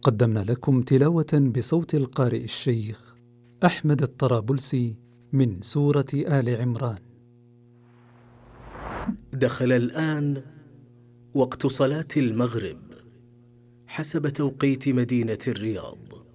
قدمنا لكم تلاوة بصوت القارئ الشيخ أحمد الطرابلسي من سورة آل عمران. دخل الآن وقت صلاة المغرب حسب توقيت مدينة الرياض.